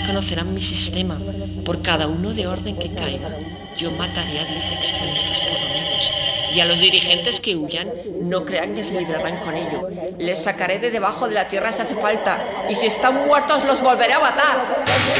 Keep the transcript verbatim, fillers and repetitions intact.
conocerán mi sistema. Por cada uno de orden que caiga, yo mataré a diez extremistas por lo menos. Y a los dirigentes que huyan, no crean que se librarán con ello. Les sacaré de debajo de la tierra si hace falta. Y si están muertos, los volveré a matar.